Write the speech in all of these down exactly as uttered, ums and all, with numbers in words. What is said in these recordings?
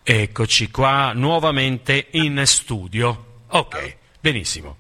Eccoci qua nuovamente in studio. Ok, benissimo.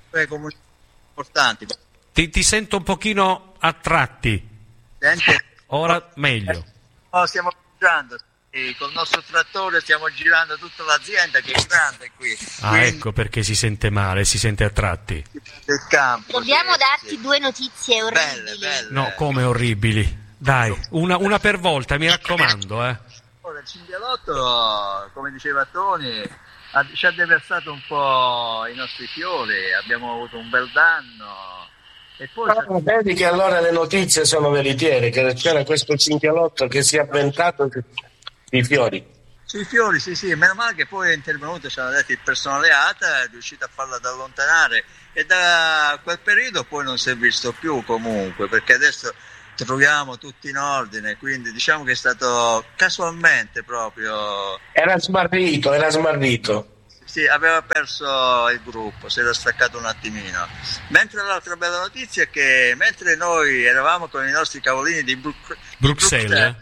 Importanti. Ti, ti sento un pochino a tratti. Sente? Ora meglio. Oh, stiamo girando e col nostro trattore stiamo girando tutta l'azienda che è grande qui. Ah, Quindi, ecco perché si sente male, si sente a tratti. del campo. Dobbiamo sì, darti sì. due notizie orribili. Belle, belle. No, come orribili. Dai, una, una per volta, mi raccomando, eh. Ora, il cinghialotto, come diceva Tony, ha, ci ha deversato un po' i nostri fiori, abbiamo avuto un bel danno. E poi Ah, vedi che allora le notizie sono veritiere, che c'era questo cinghialotto che si è avventato di fiori. sui fiori, sì, sì, meno male che poi è intervenuto, ci hanno detto il personale A T A, è riuscito a farla ad allontanare e da quel periodo poi non si è visto più comunque, perché adesso troviamo tutti in ordine, quindi diciamo che è stato casualmente proprio... Era smarrito, era smarrito. Sì, aveva perso il gruppo, si era staccato un attimino. Mentre l'altra bella notizia è che mentre noi eravamo con i nostri cavolini di, Bru- Bruxelles, Bruxelles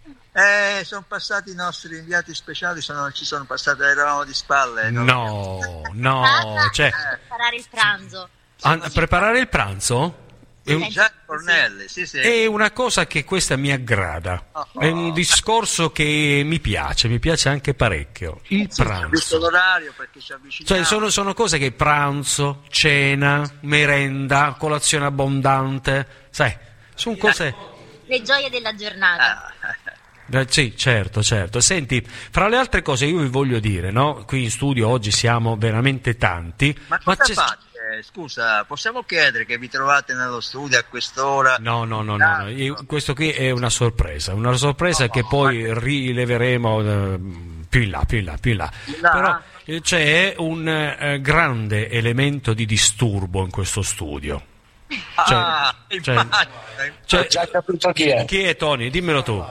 eh, sono passati i nostri inviati speciali, sono, ci sono passati, eravamo di spalle. non- no, no, cioè, Preparare il pranzo. a preparare il pranzo è, un- Già Cornelli, sì, sì. è una cosa che questa mi aggrada, è un discorso che mi piace, mi piace anche parecchio, il Sì, ho visto pranzo. l'orario perché ci avviciniamo. Cioè sono, sono cose che pranzo, cena, merenda, colazione abbondante, sai, sono cose... Le gioie della giornata. Ah, Eh, Sì, certo, certo. Senti, fra le altre cose io vi voglio dire, no? Qui in studio oggi siamo veramente tanti. ma cosa c'è- fate? Scusa, possiamo chiedere che vi trovate nello studio a quest'ora? No, no, no, no, no. Io- questo qui è una sorpresa, una sorpresa che poi rileveremo eh, più in là, più in là, più in là. In là? Però eh, c'è un eh, grande elemento di disturbo in questo studio. Cioè- Ah, cioè- immagino. Cioè, Ho già capito chi è. chi è Tony? Dimmelo tu.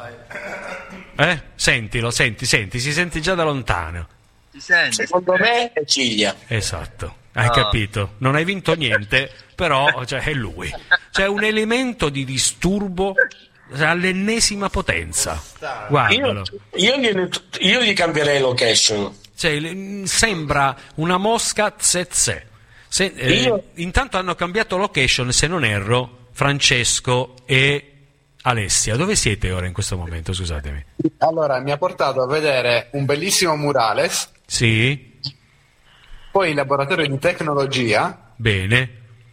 Eh? Sentilo, senti, senti, si sente già da lontano. Ti senti? Secondo me è Ciglia. Esatto, hai No. capito? Non hai vinto niente, però cioè, è lui. C'è un elemento di disturbo all'ennesima potenza. Io, Guardalo. io, gliene- io gli cambierei location. Cioè, l- sembra una mosca zezze. Se, eh, Io- Intanto hanno cambiato location, se non erro, Francesco e Alessia. Dove siete ora in questo momento? Scusatemi. Allora, mi ha portato a vedere un bellissimo murales, Sì? poi il laboratorio di tecnologia, Bene.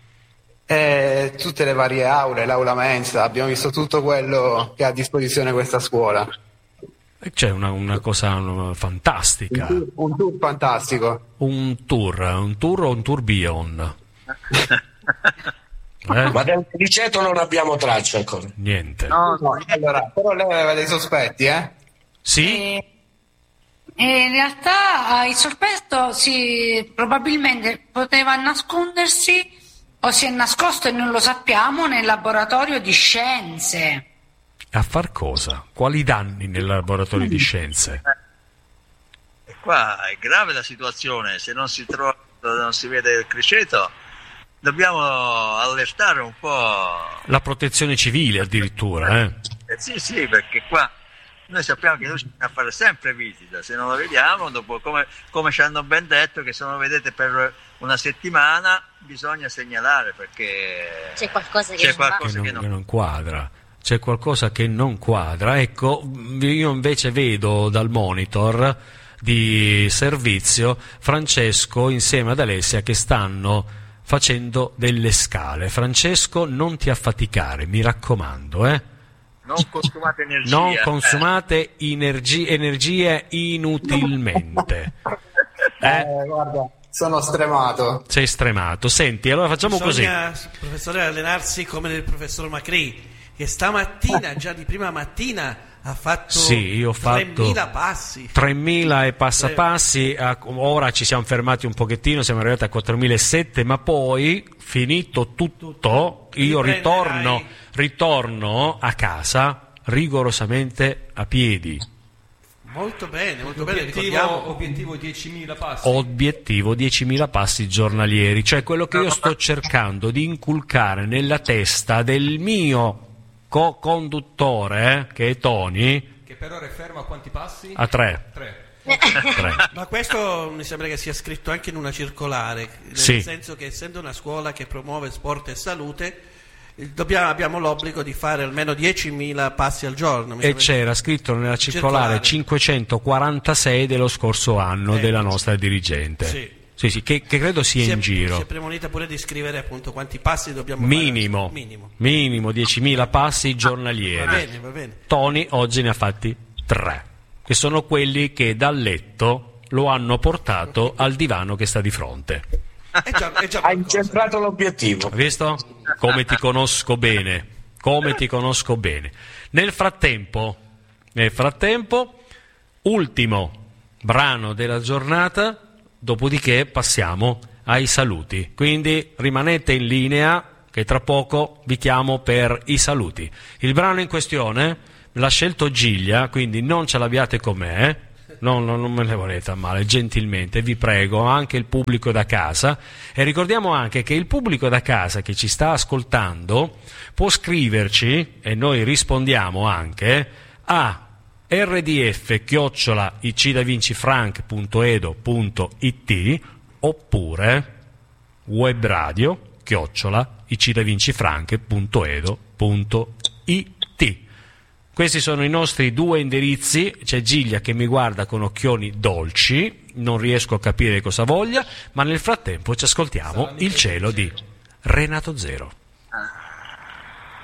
e tutte le varie aule, l'aula mensa, abbiamo visto tutto quello che ha a disposizione questa scuola. C'è una, una cosa uh, fantastica. Un tour, un tour fantastico. Un tour, un tour o un tourbillon? Eh? Ma del criceto non abbiamo traccia ancora. Niente. No, No, allora, però lei aveva dei sospetti, eh? Sì? E, e in realtà eh, il sospetto si, probabilmente poteva nascondersi o si è nascosto e non lo sappiamo nel laboratorio di scienze. A far cosa? Quali danni nel laboratorio di scienze? E qua è grave la situazione, se non si trova, non si vede il criceto, dobbiamo allertare un po'. La protezione civile addirittura, eh? Eh, sì, sì, perché qua noi sappiamo che noi ci a fare sempre visita, se non lo vediamo, dopo come, come ci hanno ben detto che se non lo vedete per una settimana bisogna segnalare perché C'è qualcosa che c'è non va. qualcosa Che che non, non, che non quadra. C'è qualcosa che non quadra. Ecco, io invece vedo dal monitor di servizio Francesco insieme ad Alessia che stanno facendo delle scale. Francesco, non ti affaticare, mi raccomando, eh? non consumate energia. Non eh. consumate energi- energie inutilmente. Eh? Eh, guarda, sono stremato. Sei stremato. Senti, allora facciamo Bisogna, professore, allenarsi come il professor Macri, che stamattina, già di prima mattina, ha fatto Sì, io ho fatto tremila passi. così. tremila e passapassi, eh, ora ci siamo fermati un pochettino, siamo arrivati a quattromilasette, ma poi, finito tutto, io Riprenderai. ritorno, ritorno a casa rigorosamente a piedi. Molto bene, molto bene, Obiettivo, ricordiamo. obiettivo diecimila passi. Obiettivo diecimila passi giornalieri, cioè quello che io sto cercando di inculcare nella testa del mio co-conduttore, eh, che è Tony, Che per ora è fermo a quanti passi? a tre. Tre. Ma questo mi sembra che sia scritto anche in una circolare, nel sì. senso che essendo una scuola che promuove sport e salute, dobbiamo, abbiamo l'obbligo di fare almeno diecimila passi al giorno. Mi e c'era che... scritto nella circolare, circolare cinquecentoquarantasei dello scorso anno, eh, della nostra dirigente. Sì. Sì, sì, che, che credo sia si in è, giro. Si è premonita pure di scrivere appunto quanti passi dobbiamo minimo, fare. Minimo. Minimo diecimila passi giornalieri. Va bene, va bene. Tony oggi ne ha fatti tre, che sono quelli che dal letto lo hanno portato al divano che sta di fronte. È già, è già ha incentrato l'obiettivo. Hai visto? Come ti conosco bene. Come ti conosco bene. Nel frattempo, nel frattempo, ultimo brano della giornata. Dopodiché passiamo ai saluti, quindi rimanete in linea che tra poco vi chiamo per i saluti. Il brano in questione l'ha scelto Giglia, quindi non ce l'abbiate con me, non, non, non me ne volete a male, gentilmente, vi prego, anche il pubblico da casa. E ricordiamo anche che il pubblico da casa che ci sta ascoltando può scriverci, e noi rispondiamo anche, a R D F chiocciola i c da vinci frank punto edo punto it oppure webradio chiocciola i c da vinci frank punto edo punto it. Questi sono i nostri due indirizzi. C'è Giglia che mi guarda con occhioni dolci, non riesco a capire cosa voglia, ma nel frattempo ci ascoltiamo Il cielo di Renato Zero.